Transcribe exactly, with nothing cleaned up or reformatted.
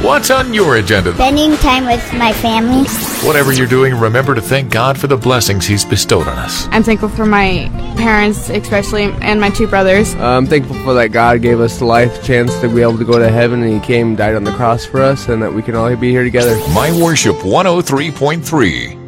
What's on your agenda? Spending time with my family. Whatever you're doing, remember to thank God for the blessings He's bestowed on us. I'm thankful for my parents, especially, and my two brothers. I'm thankful for that God gave us the life chance to be able to go to heaven, and He came, died on the cross for us, and that we can all be here together. My Worship one oh three point three.